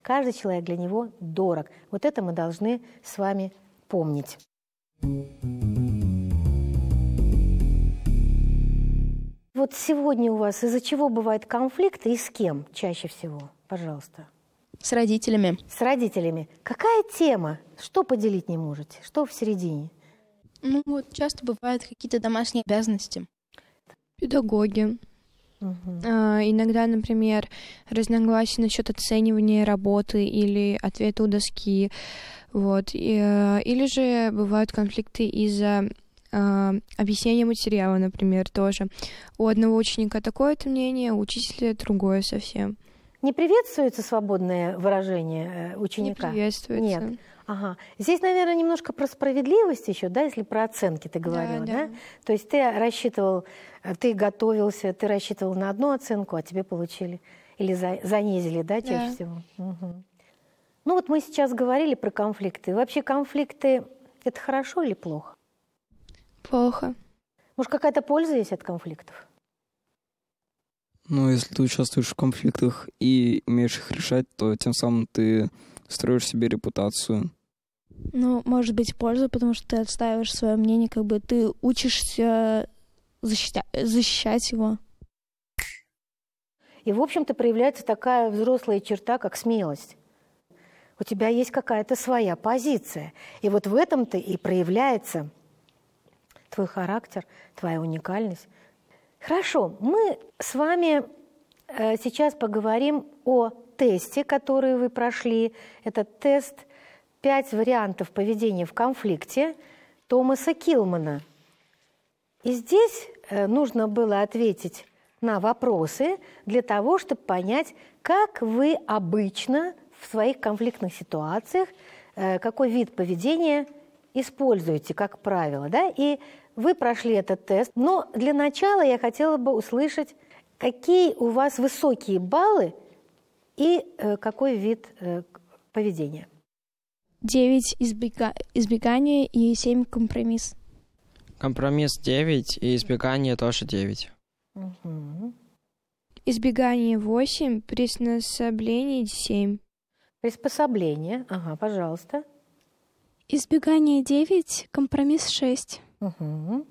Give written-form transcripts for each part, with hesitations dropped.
Каждый человек для него дорог. Вот это мы должны с вами помнить. Вот сегодня у вас из-за чего бывают конфликты и с кем чаще всего? Пожалуйста. С родителями. С родителями. Какая тема? Что поделить не можете? Что в середине? Ну вот часто бывают какие-то домашние обязанности. Педагоги. Иногда, например, разногласия насчет оценивания работы или ответа у доски. Вот. Или же бывают конфликты из-за объяснения материала, например, тоже. У одного ученика такое-то мнение, у учителя другое совсем. Не приветствуется свободное выражение ученика? Не приветствуется. Нет. Ага. Здесь, наверное, немножко про справедливость еще, да, если про оценки ты говорила, да? То есть ты рассчитывал, ты готовился, ты рассчитывал на одну оценку, а тебе получили. Или занизили, да, чаще всего? Угу. Ну вот мы сейчас говорили про конфликты. Вообще конфликты – это хорошо или плохо? Плохо. Может, какая-то польза есть от конфликтов? Ну, если ты участвуешь в конфликтах и умеешь их решать, то тем самым ты строишь себе репутацию. Ну, может быть, польза, потому что ты отстаиваешь свое мнение, как бы ты учишься защищать его. И, в общем-то, проявляется такая взрослая черта, как смелость. У тебя есть какая-то своя позиция. И вот в этом-то и проявляется твой характер, твоя уникальность. Хорошо, мы с вами сейчас поговорим о тесте, который вы прошли. Это тест «5 вариантов поведения в конфликте» Томаса Килмана. И здесь нужно было ответить на вопросы для того, чтобы понять, как вы обычно в своих конфликтных ситуациях, какой вид поведения используете, как правило, да? И вы прошли этот тест. Но для начала я хотела бы услышать, какие у вас высокие баллы и какой вид поведения. 9 избегание и 7 компромисс. Компромисс 9 и избегание тоже 9. Угу. Избегание 8, приспособление 7. Приспособление, ага, пожалуйста. Избегание 9, компромисс 6. Угу.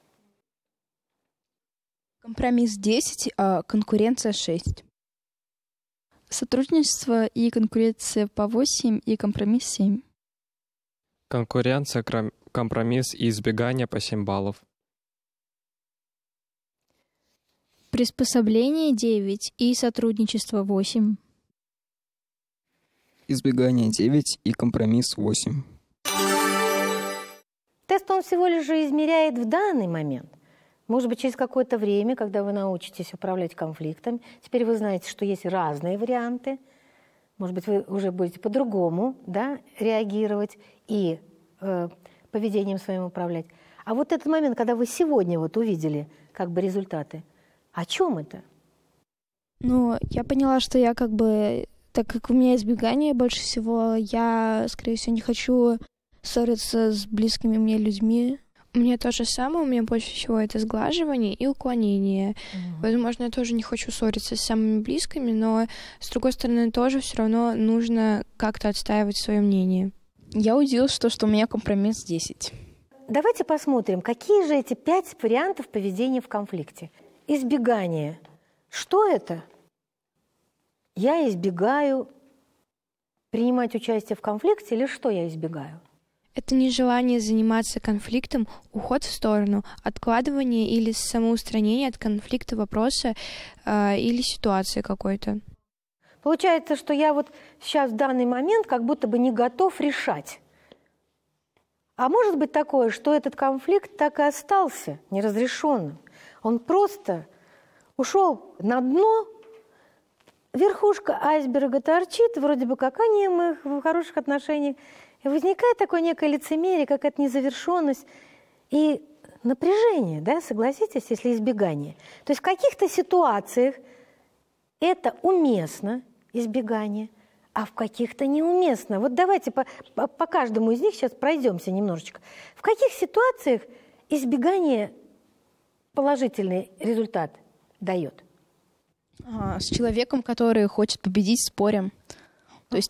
Компромисс 10, а конкуренция 6. Сотрудничество и конкуренция по 8 и компромисс 7. Конкуренция, компромисс и избегание по 7 баллов. Приспособление 9 и сотрудничество 8. Избегание 9 и компромисс 8. Тест он всего лишь измеряет в данный момент. Может быть, через какое-то время, когда вы научитесь управлять конфликтом, теперь вы знаете, что есть разные варианты. Может быть, вы уже будете по-другому, да, реагировать и поведением своим управлять. А вот этот момент, когда вы сегодня вот увидели как бы результаты, о чем это? Ну, я поняла, что я как бы, так как у меня избегание больше всего, я, скорее всего, не хочу ссориться с близкими мне людьми. У меня то же самое, у меня больше всего это сглаживание и уклонение. Возможно, я тоже не хочу ссориться с самыми близкими, но, с другой стороны, тоже все равно нужно как-то отстаивать свое мнение. Я удивилась, что у меня компромисс 10. Давайте посмотрим, какие же эти 5 вариантов поведения в конфликте. Избегание. Что это? Я избегаю принимать участие в конфликте или что я избегаю? Это нежелание заниматься конфликтом, уход в сторону, откладывание или самоустранение от конфликта вопроса или ситуации какой-то. Получается, что я вот сейчас в данный момент как будто бы не готов решать. А может быть такое, что этот конфликт так и остался неразрешенным. Он просто ушел на дно, верхушка айсберга торчит, вроде бы как они мы в хороших отношениях. И возникает такое некое лицемерие, какая-то незавершенность и напряжение, да, согласитесь, если избегание. То есть в каких-то ситуациях это уместно, избегание, а в каких-то неуместно. Вот давайте по каждому из них сейчас пройдемся немножечко. В каких ситуациях избегание положительный результат дает? С человеком, который хочет победить в споре.